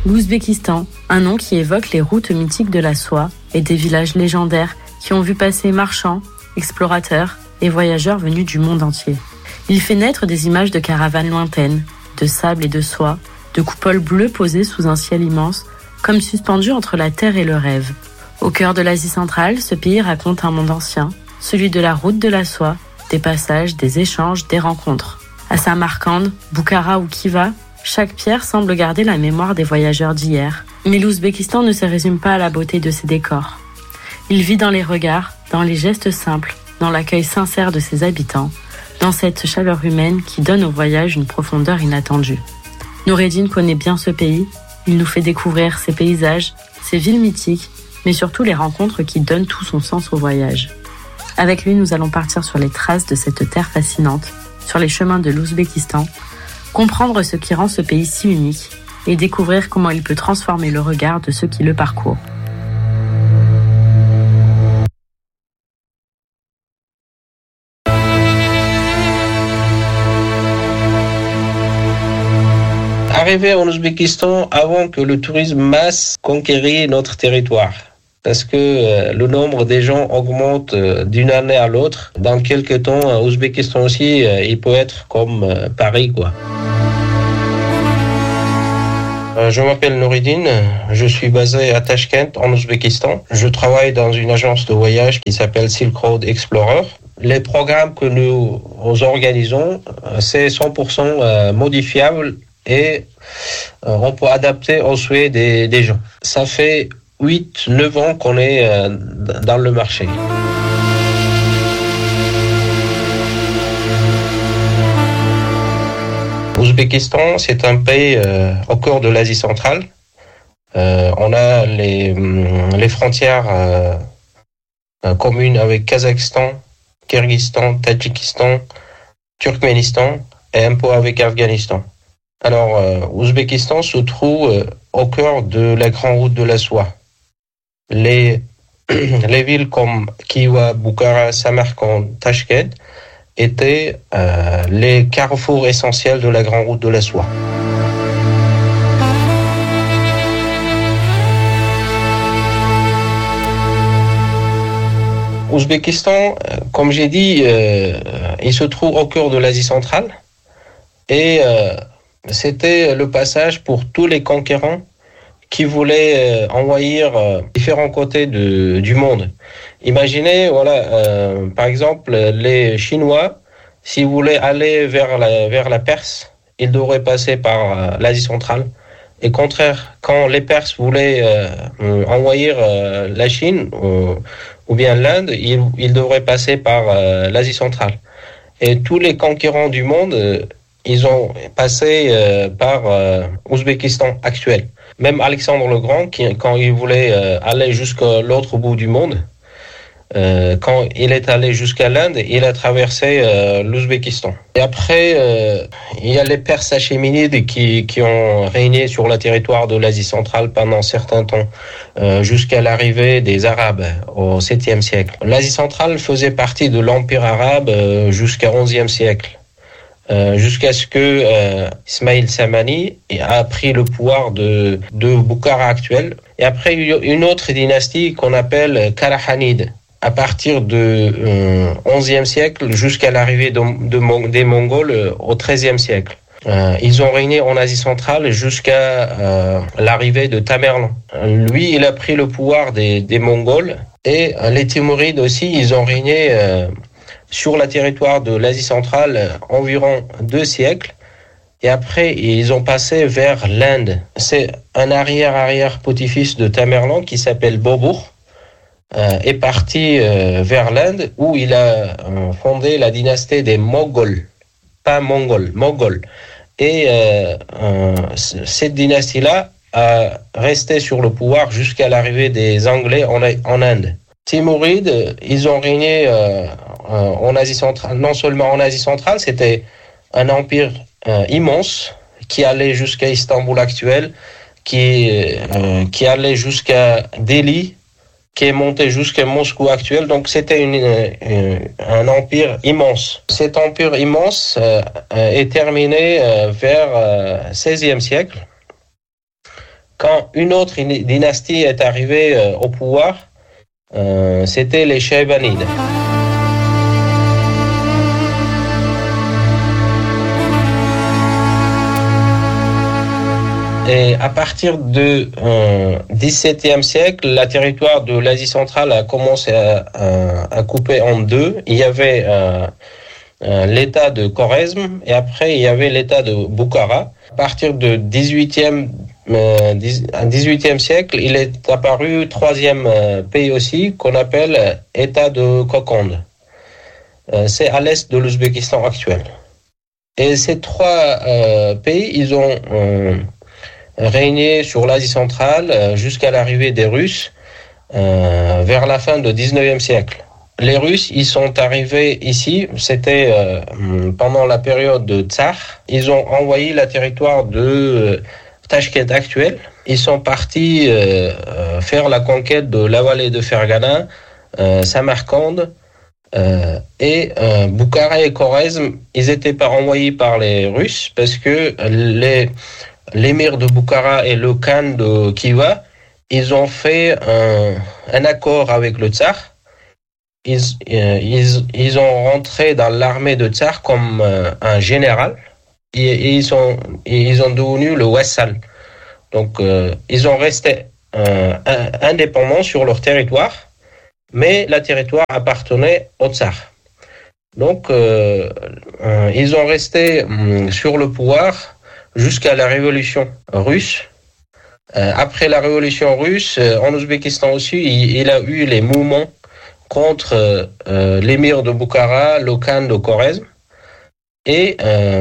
L'Ouzbékistan, un nom qui évoque les routes mythiques de la soie et des villages légendaires qui ont vu passer marchands, explorateurs et voyageurs venus du monde entier. Il fait naître des images de caravanes lointaines, de sable et de soie, de coupoles bleues posées sous un ciel immense, comme suspendues entre la terre et le rêve. Au cœur de l'Asie centrale, ce pays raconte un monde ancien, celui de la route de la soie, des passages, des échanges, des rencontres. À Samarcande, Boukhara ou Khiva, chaque pierre semble garder la mémoire des voyageurs d'hier. Mais l'Ouzbékistan ne se résume pas à la beauté de ses décors. Il vit dans les regards, dans les gestes simples, dans l'accueil sincère de ses habitants, dans cette chaleur humaine qui donne au voyage une profondeur inattendue. Noureddin connaît bien ce pays, il nous fait découvrir ses paysages, ses villes mythiques, mais surtout les rencontres qui donnent tout son sens au voyage. Avec lui, nous allons partir sur les traces de cette terre fascinante, sur les chemins de l'Ouzbékistan, comprendre ce qui rend ce pays si unique et découvrir comment il peut transformer le regard de ceux qui le parcourent. Arrivé en Ouzbékistan avant que le tourisme masse conquérisse notre territoire. Parce que le nombre des gens augmente d'une année à l'autre. Dans quelques temps, Ouzbékistan aussi, il peut être comme Paris, quoi. Je m'appelle Noureddin, je suis basé à Tashkent, en Ouzbékistan. Je travaille dans une agence de voyage qui s'appelle Silk Road Explorer. Les programmes que nous organisons, c'est 100% modifiable et on peut adapter aux souhaits des gens. Ça fait 8-9 ans qu'on est dans le marché. L'Ouzbékistan, c'est un pays au cœur de l'Asie centrale. On a les frontières communes avec Kazakhstan, Kirghizistan, Tadjikistan, Turkménistan et un peu avec Afghanistan. Alors, l'Ouzbékistan se trouve au cœur de la grande route de la soie. Les villes comme Khiva, Boukhara, Samarcande, Tashkent étaient les carrefours essentiels de la grande route de la soie. L'Ouzbékistan, comme j'ai dit, il se trouve au cœur de l'Asie centrale et c'était le passage pour tous les conquérants qui voulaient envahir différents côtés du monde. Imaginez, par exemple, les Chinois, s'ils voulaient aller vers la Perse, ils devraient passer par l'Asie centrale. Et contraire, quand les Perses voulaient envahir la Chine ou bien l'Inde, ils devraient passer par l'Asie centrale. Et tous les conquérants du monde, ils ont passé par Ouzbékistan actuel. Même Alexandre le Grand, quand il voulait aller jusqu'à l'autre bout du monde, quand il est allé jusqu'à l'Inde, il a traversé l'Ouzbékistan. Et après, il y a les Perses achéménides qui ont régné sur le territoire de l'Asie centrale pendant un certain temps, jusqu'à l'arrivée des Arabes au 7e siècle. L'Asie centrale faisait partie de l'Empire arabe jusqu'au 11e siècle. Jusqu'à ce que Ismail Samani a pris le pouvoir de Boukhara actuel. Et après, il y a une autre dynastie qu'on appelle Karahanide, à partir du 11e siècle jusqu'à l'arrivée des Mongols au 13e siècle. Ils ont régné en Asie centrale jusqu'à l'arrivée de Tamerlan. Lui, il a pris le pouvoir des Mongols et les Timurides aussi, ils ont régné sur le territoire de l'Asie centrale environ 2 siècles. Et après, ils ont passé vers l'Inde. C'est un arrière-petit-fils de Tamerlan qui s'appelle Bobur, est parti vers l'Inde où il a fondé la dynastie des Mongols. Pas Mongols, Mongols. Et cette dynastie-là a resté sur le pouvoir jusqu'à l'arrivée des Anglais en Inde. Timurides, ils ont régné en Asie centrale, non seulement en Asie centrale, c'était un empire immense qui allait jusqu'à Istanbul actuel, qui allait jusqu'à Delhi, qui est monté jusqu'à Moscou actuel. Donc c'était un empire immense. Cet empire immense est terminé vers 16e siècle, quand une autre dynastie est arrivée au pouvoir, c'était les Chaybanides. Et à partir du XVIIe siècle, le territoire de l'Asie centrale a commencé à couper en deux. Il y avait l'État de Khorezm et après il y avait l'État de Boukhara. À partir du XVIIIe siècle, il est apparu troisième pays aussi qu'on appelle État de Kokand. C'est à l'est de l'Ouzbékistan actuel. Et ces trois pays, ils ont régné sur l'Asie centrale jusqu'à l'arrivée des Russes vers la fin du XIXe siècle. Les Russes, ils sont arrivés ici, c'était pendant la période de Tsar. Ils ont envahi le territoire de Tashkent actuel. Ils sont partis faire la conquête de la vallée de Fergana, Samarcande et Boukhara et Khorezm. Ils n'étaient pas envoyés par les Russes parce que l'émir de Boukhara et le khan de Khiva, ils ont fait un accord avec le tsar. Ils ont rentré dans l'armée de tsar comme un général et ils ont devenu le vassal. Donc ils ont resté indépendants sur leur territoire, mais le territoire appartenait au tsar. Donc ils ont resté sur le pouvoir jusqu'à la révolution russe. Après la révolution russe, en Ouzbékistan aussi, il a eu les mouvements contre l'émir de Boukhara, le khan de Khorezm. Et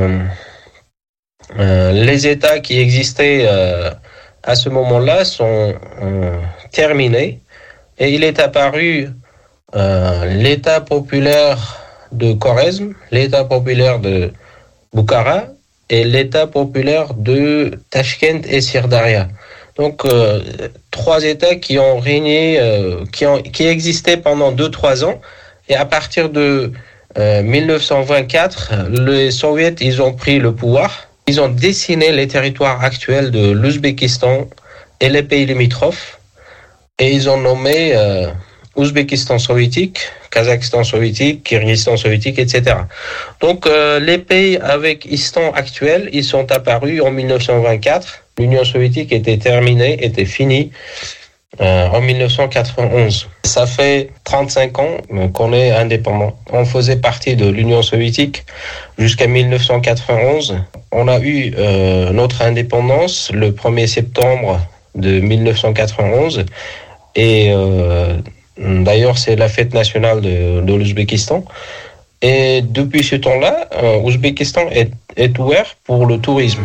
les États qui existaient à ce moment-là sont terminés. Et il est apparu l'État populaire de Khorezm, l'État populaire de Boukhara, et l'État populaire de Tashkent et Sirdaria. Donc, trois États qui ont régné, qui existaient pendant 2-3 ans. Et à partir de 1924, les Soviets, ils ont pris le pouvoir. Ils ont dessiné les territoires actuels de l'Ouzbékistan et les pays limitrophes. Et ils ont nommé Ouzbékistan soviétique, Kazakhstan soviétique, Kirghizistan soviétique, etc. Donc les pays avec Istan actuels, ils sont apparus en 1924. L'Union soviétique était terminée, était finie en 1991. Ça fait 35 ans qu'on est indépendant. On faisait partie de l'Union soviétique jusqu'à 1991. On a eu notre indépendance le 1er septembre de 1991 et d'ailleurs, c'est la fête nationale de l'Ouzbékistan. Et depuis ce temps-là, l'Ouzbékistan est ouvert pour le tourisme.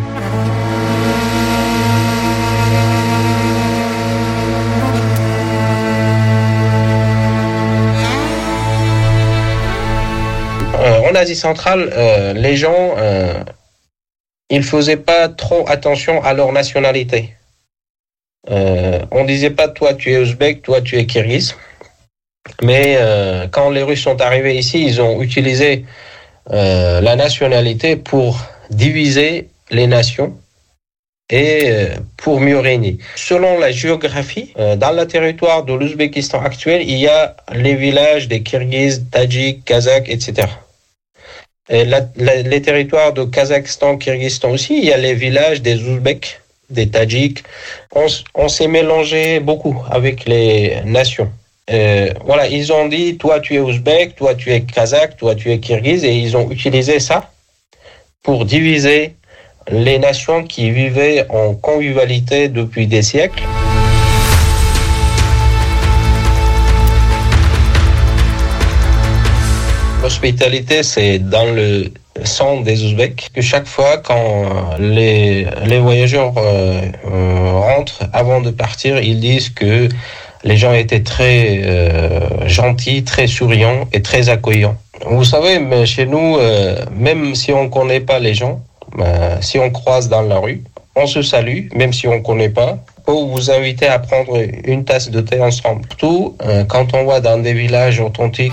En Asie centrale, les gens, ils faisaient pas trop attention à leur nationalité. On disait pas toi tu es ouzbek, toi tu es kirghiz. Mais quand les Russes sont arrivés ici, ils ont utilisé la nationalité pour diviser les nations et pour mieux régner. Selon la géographie, dans le territoire de l'Ouzbékistan actuel, il y a les villages des Kirghizes, Tadjiks, Kazakhs, etc. Et les territoires de Kazakhstan, Kirghizistan aussi, il y a les villages des Ouzbeks, des Tadjiks. On s'est mélangé beaucoup avec les nations. Voilà, ils ont dit toi tu es ouzbek, toi tu es kazakh, toi tu es kirghize, et ils ont utilisé ça pour diviser les nations qui vivaient en convivialité depuis des siècles. L'hospitalité, c'est dans le sang des Ouzbeks, que chaque fois quand les voyageurs rentrent, avant de partir, ils disent que les gens étaient très gentils, très souriants et très accueillants. Vous savez, mais chez nous, même si on ne connaît pas les gens, si on croise dans la rue, on se salue, même si on ne connaît pas, pour vous inviter à prendre une tasse de thé ensemble. Surtout quand on va dans des villages authentiques.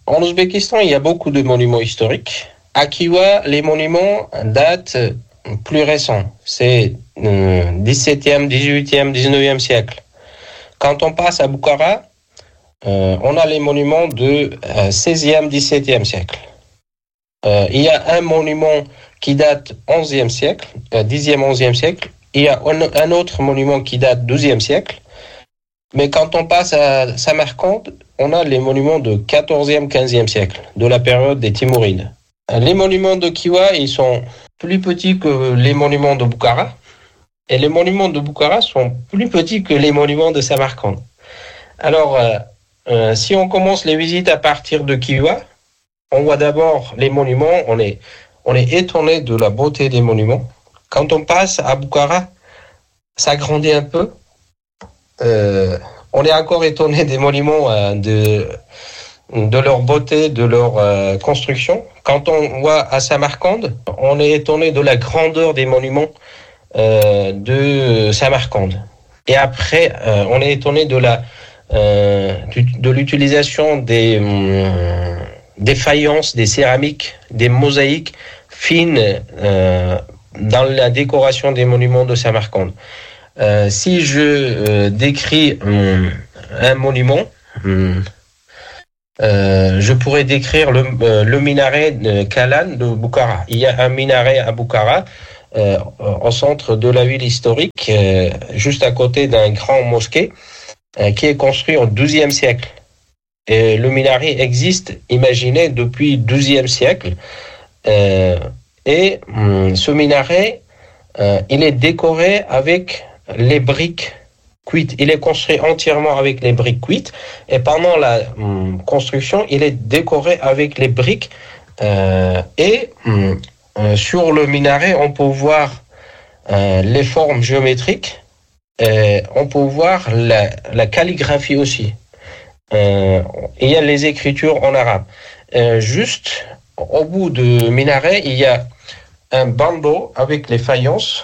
En Ouzbékistan, il y a beaucoup de monuments historiques. À Khiva, les monuments datent plus récents. C'est 17e, 18e, 19e siècle. Quand on passe à Bukhara, on a les monuments de 16e, 17e siècle. Il y a un monument qui date 11e siècle, 10e, 11e siècle. Il y a un autre monument qui date 12e siècle. Mais quand on passe à Samarcande, on a les monuments de 14e, 15e siècle, de la période des Timourides. Les monuments de Khiva, ils sont plus petits que les monuments de Bukhara. Et les monuments de Bukhara sont plus petits que les monuments de Samarcande. Alors, si on commence les visites à partir de Khiva, on voit d'abord les monuments, on est étonné de la beauté des monuments. Quand on passe à Bukhara, ça grandit un peu. On est encore étonné des monuments, de leur beauté, de leur construction. Quand on voit à Samarcande, on est étonné de la grandeur des monuments de Samarcande. Et après, on est étonné de l'utilisation des faïences, des céramiques, des mosaïques fines dans la décoration des monuments de Samarcande. Si je décris un monument, je pourrais décrire le minaret de Kalan de Bukhara. Il y a un minaret à Bukhara, au centre de la ville historique, juste à côté d'un grand mosquée, qui est construit au XIIe siècle. Et le minaret existe, imaginez, depuis le XIIe siècle. Et ce minaret, il est décoré avec les briques cuites. Il est construit entièrement avec les briques cuites. Et pendant la construction, il est décoré avec les briques. Et sur le minaret, on peut voir les formes géométriques. On peut voir la calligraphie aussi. Il y a les écritures en arabe. Juste au bout du minaret, il y a un bandeau avec les faïences.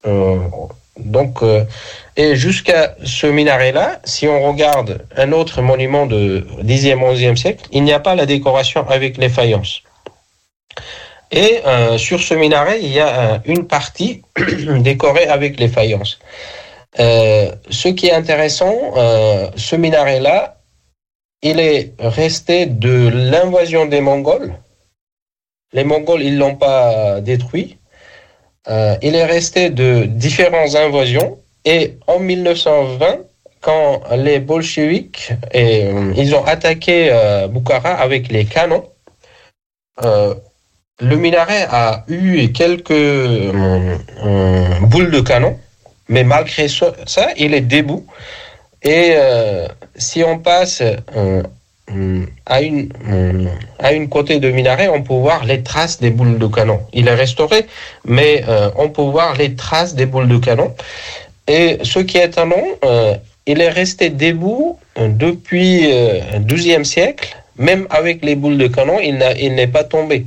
Et jusqu'à ce minaret-là, si on regarde un autre monument de 10e, 11e siècle, il n'y a pas la décoration avec les faïences. Et sur ce minaret, il y a une partie décorée avec les faïences. Ce qui est intéressant, ce minaret-là, il est resté de l'invasion des Mongols. Les Mongols, ils l'ont pas détruit. Il est resté de différentes invasions. Et en 1920, quand les bolcheviks ils ont attaqué Bukhara avec les canons, le minaret a eu quelques boules de canon, mais malgré ça, il est debout. Et si on passe à une côté de minaret, on peut voir les traces des boules de canon. Il est restauré, mais on peut voir les traces des boules de canon. Et ce qui est étonnant, il est resté debout depuis le XIIe siècle, même avec les boules de canon, il n'est pas tombé.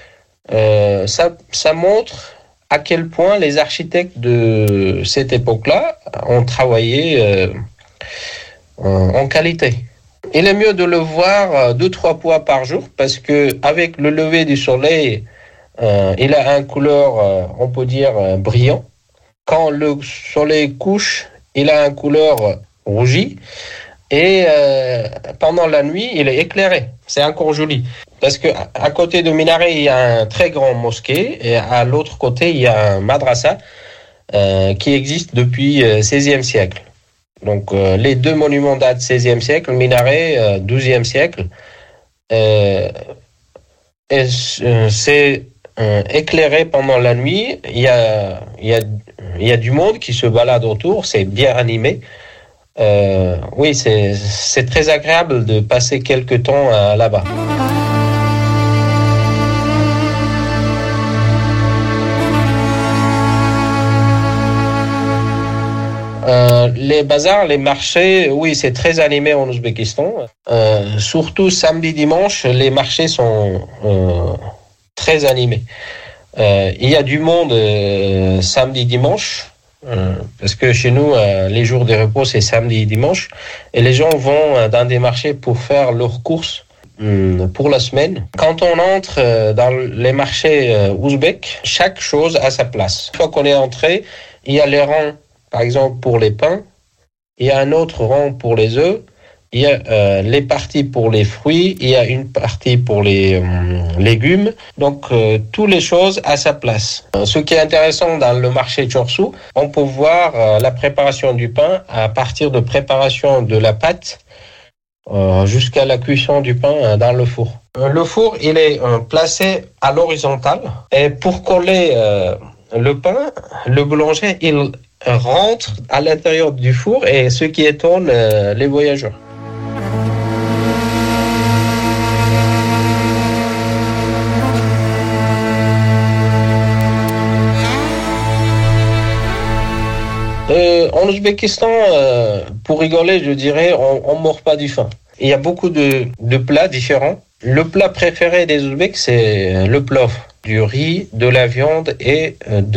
Ça montre à quel point les architectes de cette époque-là ont travaillé en qualité. Il est mieux de le voir 2-3 fois par jour parce que avec le lever du soleil, il a une couleur, on peut dire, brillant. Quand le soleil couche, il a une couleur rougie. Et pendant la nuit, il est éclairé. C'est encore joli. Parce que à côté de minaret, il y a un très grand mosquée. Et à l'autre côté, il y a un madrasa qui existe depuis le XVIe siècle. Donc, les deux monuments datent du XVIe siècle, le minaret, XIIe siècle. C'est éclairé pendant la nuit. Il y a du monde qui se balade autour. C'est bien animé. Oui, c'est très agréable de passer quelques temps là-bas. Les bazars, les marchés, oui, c'est très animé en Ouzbékistan. Surtout samedi, dimanche, les marchés sont très animés. Il y a du monde samedi, dimanche. Parce que chez nous, les jours de repos, c'est samedi et dimanche. Et les gens vont dans des marchés pour faire leurs courses. pour la semaine. Quand on entre dans les marchés ouzbeks, chaque chose a sa place. Une fois qu'on est entré, il y a les rangs, par exemple, pour les pains. Il y a un autre rang pour les œufs. Il y a les parties pour les fruits, il y a une partie pour les légumes. Donc, toutes les choses à sa place. Ce qui est intéressant dans le marché Chorsu, on peut voir la préparation du pain à partir de préparation de la pâte jusqu'à la cuisson du pain dans le four. Le four, il est placé à l'horizontale. Et pour coller le pain, le boulanger, il rentre à l'intérieur du four et ce qui étonne les voyageurs. En Ouzbékistan, pour rigoler, je dirais, on mord pas du faim. Il y a beaucoup de plats différents. Le plat préféré des Ouzbeks, c'est le plov, du riz, de la viande et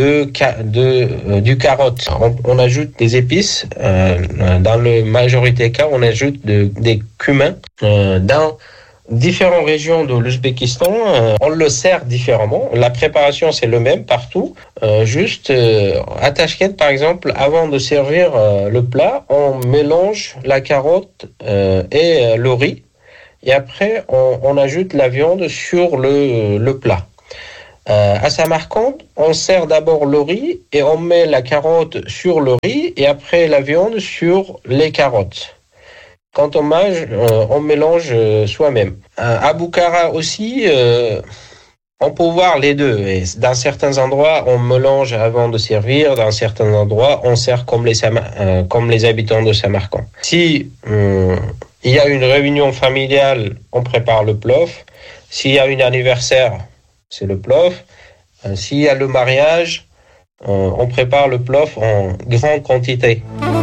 du carotte. On ajoute des épices. Dans la majorité des cas, on ajoute des cumins. Dans différentes régions de l'Ouzbékistan, on le sert différemment. La préparation, c'est le même partout. Juste, à Tachkent, par exemple, avant de servir le plat, on mélange la carotte et le riz. Et après, on ajoute la viande sur le plat. À Samarcande, on sert d'abord le riz et on met la carotte sur le riz et après la viande sur les carottes. Quand on mange, on mélange soi-même. À Bukhara aussi, on peut voir les deux. Et dans certains endroits, on mélange avant de servir. Dans certains endroits, on sert comme les habitants de Samarcande. Si il y a une réunion familiale, on prépare le plov. S'il y a un anniversaire, c'est le plov. S'il y a le mariage, on prépare le plov en grande quantité.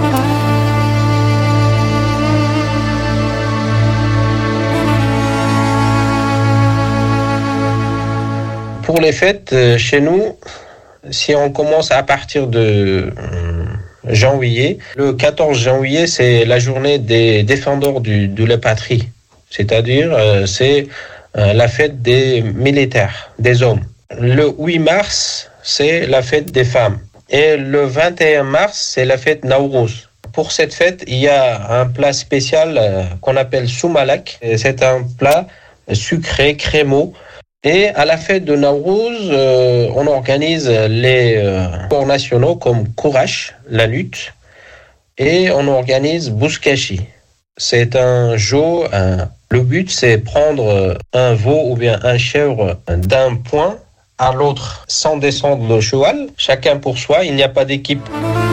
Pour les fêtes, chez nous, si on commence à partir de janvier, le 14 janvier, c'est la journée des défendeurs de la patrie. C'est-à-dire, c'est la fête des militaires, des hommes. Le 8 mars, c'est la fête des femmes. Et le 21 mars, c'est la fête Nowruz. Pour cette fête, il y a un plat spécial qu'on appelle soumalak. C'est un plat sucré, crémeux. Et à la fête de Nowruz, on organise les sports nationaux comme Kourash, la lutte, et on organise Bouskashi. C'est un jeu, le but c'est prendre un veau ou bien un chèvre d'un point à l'autre sans descendre le cheval, chacun pour soi, il n'y a pas d'équipe.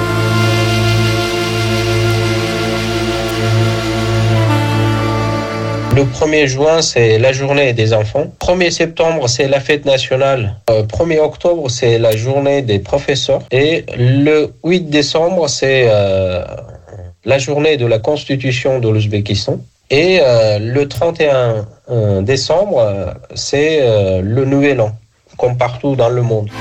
Le 1er juin, c'est la journée des enfants. 1er septembre, c'est la fête nationale. 1er octobre, c'est la journée des professeurs. Et le 8 décembre, c'est la journée de la Constitution de l'Ouzbékistan. Et le 31 décembre, c'est le Nouvel An, comme partout dans le monde.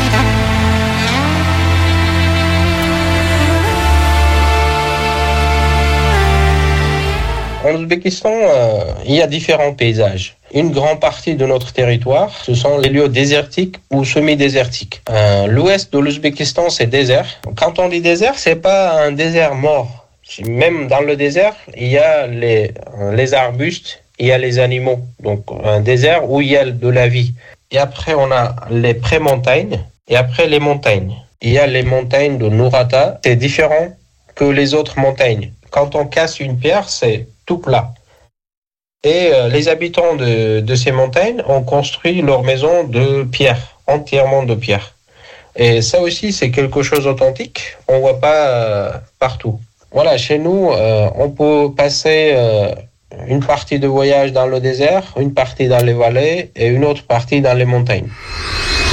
En Ouzbékistan, il y a différents paysages. Une grande partie de notre territoire, ce sont les lieux désertiques ou semi-désertiques. L'ouest de l'Ouzbékistan, c'est désert. Quand on dit désert, c'est pas un désert mort. Même dans le désert, il y a les arbustes, il y a les animaux. Donc un désert où il y a de la vie. Et après, on a les pré-montagnes et après les montagnes. Il y a les montagnes de Nourata. C'est différent que les autres montagnes. Quand on casse une pierre, c'est tout plat. Et les habitants de ces montagnes ont construit leur maison de pierre, entièrement de pierre. Et ça aussi, c'est quelque chose d'authentique. On ne voit pas partout. Voilà, chez nous, on peut passer une partie de voyage dans le désert, une partie dans les vallées et une autre partie dans les montagnes.